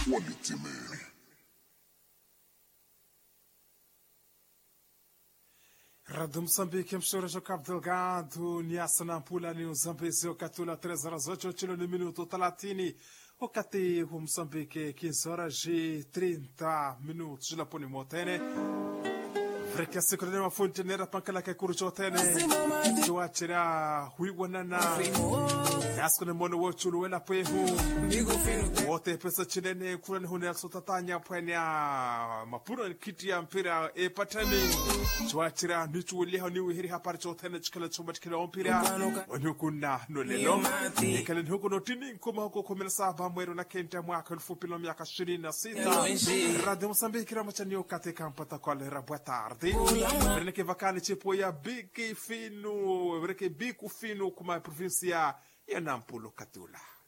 Quality Man. Rádio Moçambique, emissora de Cabo Delgado, Niassa Nampula, New Zambezeu, Catula, 3 horas 8 no minuto Talatini, o Cati, Moçambique, 15 horas e 30 minutos, la Ponimotene. Vreka sikurene wa fonte nera pankala ke kurchotene tuachira huiwanana yaskone mono wochulu wela pehu wote pesa chinene kulane hunel sotatanya pwenya mapuro kiti ya mpira e patani tuachira nichu liha ni wihiri hapari chotene chikala chumbat kila mpira onyukuna no lelo ekale huko tini kuma huko 17 mwezi na kenta mwaka 2026 Radio Moçambique ramachani kate kampata kole rabwata Vrene che vacale c'è poi a Biki fino, vrene che Biku fino come provincia ya Nampula Catula.